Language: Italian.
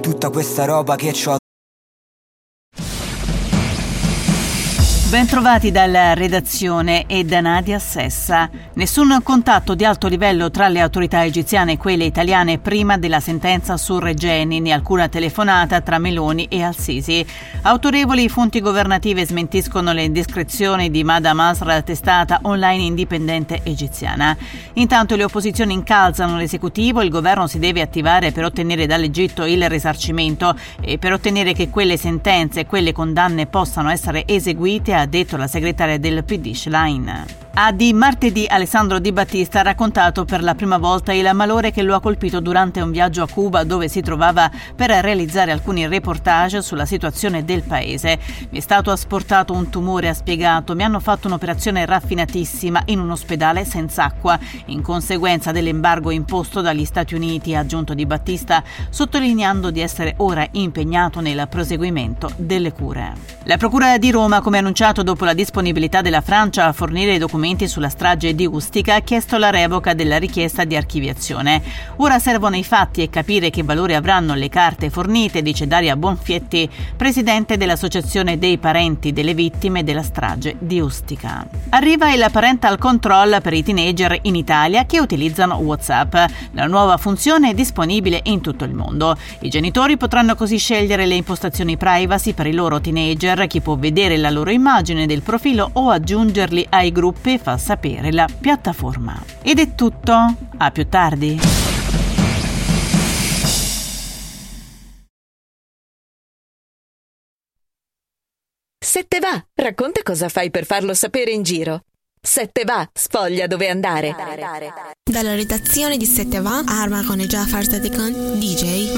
tutta questa roba che c'ho. Bentrovati dalla redazione e da Nadia Sessa. Nessun contatto di alto livello tra le autorità egiziane e quelle italiane prima della sentenza su Regeni, né alcuna telefonata tra Meloni e Al-Sisi. Autorevoli fonti governative smentiscono le indiscrezioni di Mada Masra, testata online indipendente egiziana. Intanto le opposizioni incalzano l'esecutivo, il governo si deve attivare per ottenere dall'Egitto il risarcimento e per ottenere che quelle sentenze e quelle condanne possano essere eseguite, ha detto la segretaria del PD Schlein. Di martedì Alessandro Di Battista ha raccontato per la prima volta il malore che lo ha colpito durante un viaggio a Cuba, dove si trovava per realizzare alcuni reportage sulla situazione del paese. Mi è stato asportato un tumore, ha spiegato, mi hanno fatto un'operazione raffinatissima in un ospedale senza acqua, in conseguenza dell'embargo imposto dagli Stati Uniti, ha aggiunto Di Battista, sottolineando di essere ora impegnato nel proseguimento delle cure. La Procura di Roma, come annunciato dopo la disponibilità della Francia a fornire i documenti sulla strage di Ustica, ha chiesto la revoca della richiesta di archiviazione. Ora servono i fatti e capire che valore avranno le carte fornite, dice Daria Bonfietti, presidente dell'Associazione dei parenti delle vittime della strage di Ustica. Arriva il parental control per i teenager in Italia che utilizzano WhatsApp. La nuova funzione è disponibile in tutto il mondo. I genitori potranno così scegliere le impostazioni privacy per i loro teenager, chi può vedere la loro immagine del profilo o aggiungerli ai gruppi, fa sapere la piattaforma. Ed è tutto, a più tardi. Se te va, racconta cosa fai per farlo sapere in giro. Se te va, sfoglia dove andare. Dalla redazione di Se te va, Arma con Jafar Sadekan, DJ